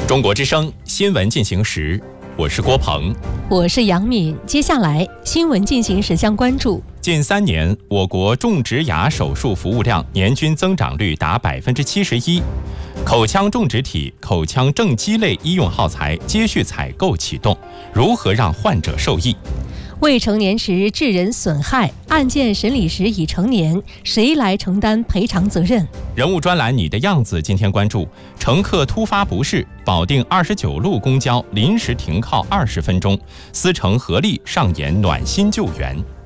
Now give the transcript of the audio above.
中国之声新闻进行时，我是郭鹏， 我是杨敏。接下来新闻进行时将关注： 近3年，我国种植牙手术服务量年均增长率达71%，口腔种植体、口腔正畸类医用耗材接续采购启动，如何让患者受益？ 未成年时致人损害，案件审理时已成年，谁来承担赔偿责任？ 人物专栏你的样子今天关注：乘客突发不适，保定29路公交临时停靠20分钟，司乘合力上演暖心救援。